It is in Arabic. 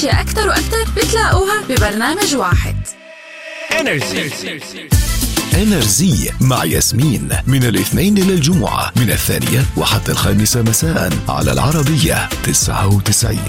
أكتر وأكتر بتلاقوها ببرنامج واحد. انرزي مع ياسمين من الاثنين إلى الجمعة من 2:00 وحتى 5:00 مساء على العربية 99.